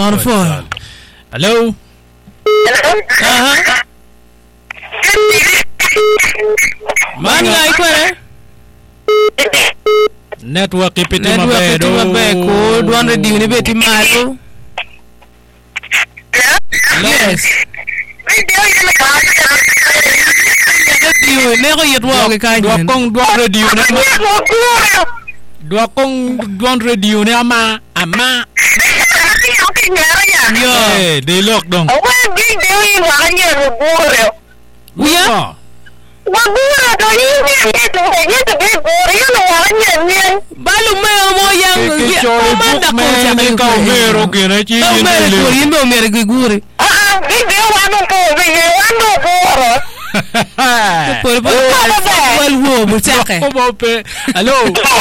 On the phone. Hello. Man like where? Network ipiti Network ko duan radio ni beti malo. Yes. Radio ne ko yet wa ke kan. Duan radio ne. Duan radio ne ama. Yo. They look dong. Uya. Balu me mo yang komanda ko ni ka mero ke na chi ni ko yimbe o mere giguri Hello.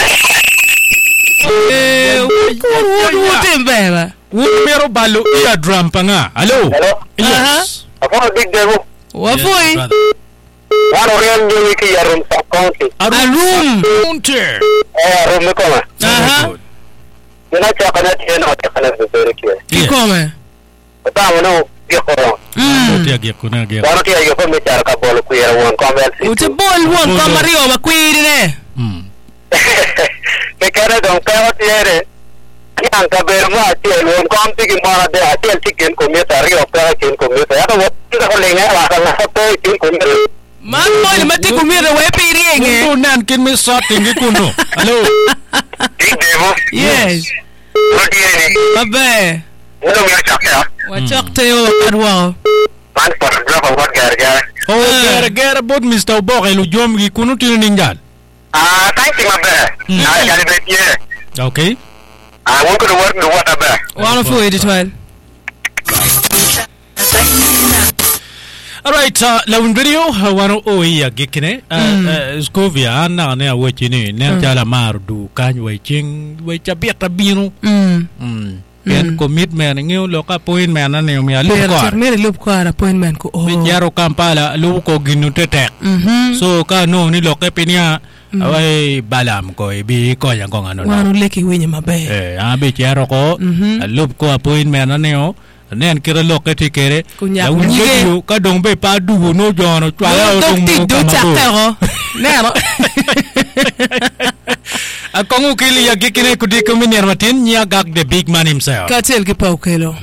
Mero balu iya drum panga. Hello. Yes. What foi? One real new ki room county. A room. Room ko ma. Ina cha kana tieno ta kana bere ki. Ki come? Ta wono ki ko. Ti agi ko na gi. Wono ti ayo ko mi char ka bol ku yera won convel. Uche bol won ko mario ma kwiri ne. Ke kare don ka ti ere. Yang ka ber ma ti won kom ti ki ma de atel ti ken ko mi ta rio ka ken ko mi ta ya ko ko lenga wa ka na to ti ko mi. Man boy mati kumire we pirienge. Kuno nan kin mi sot ngi kuno. Hello. Yes. Babe. Wono mi cha ka. Wa chokte o adwa. Man por drop of what gar. Oh, gar bot Mr. Bok elu jom gi kuno tin ningal. Thank you mabe. Na ga le tie. Okay. I want to work the water back. One for it 12. All right, lawin video wano oya gikine Scovia na ne awechini ne jala mardu kan weching wecha bieta binu ken commitment ngeu loka appointment na ne mi alu ko mere lup ko appointment ko mi jaro Kampala lu ko ginu tete so ka no ni loka pinia awai balam ko bi ko yang ko ngano wano leki wenye mabe abi jaro ko lup ko appointment na ne o nen kira loke tikere la unyeyo ka dong be pa du no jono twala o dong mo ka nero akongu kili ya gikine kudi kuminer matin nya gag the big man himself katel ki paukelo.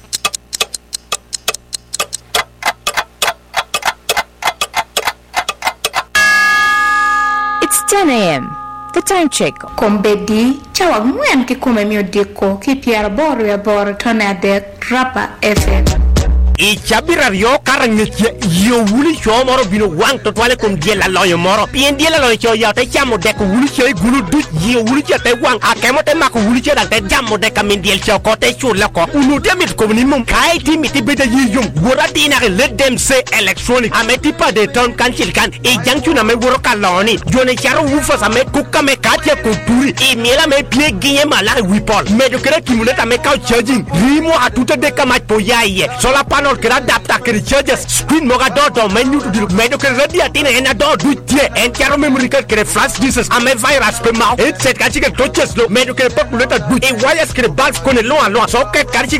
It's 10 a.m. The time check. Kombedi chawa ngwen ki kume mio diko ki piara boru ya boru tonade Rapa FM. Chabira rio karangche yo wuli cho moro bino wang to twale kum diela loyo moro bien diela loyo cho ya te chamo de ko wuli cho gulu du yo wuli cho te wang akemo te mako wuli cho te jammo de kamin diel cho ko te chu la ko unu de mit ko ni mum kai ti miti beta yum wora dina let them say electronic ameti pa de ton kanchil kan e jangchu na me woro kaloni jone charo wufa sa me kuka me katia ko turi e miela me pie ginye mala wipol me do kere kimuleta me ka charging rimo atuta de kama po yaye sola panel kera adapta kere charges screen moga dodo menu to medo kere radio tina ena do du tie en charo memory kere flash disks ame virus pe ma et set kachi ke touches lo medo kere populate du e wires kere bulbs kone lo so ke kachi